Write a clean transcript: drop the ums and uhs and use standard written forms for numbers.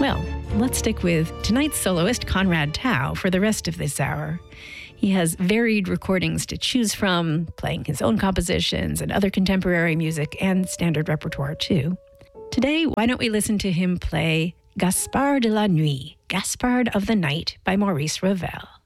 Well, let's stick with tonight's soloist, Conrad Tao, for the rest of this hour. He has varied recordings to choose from, playing his own compositions and other contemporary music and standard repertoire too. Today, why don't we listen to him play Gaspard de la Nuit, Gaspard of the Night by Maurice Ravel.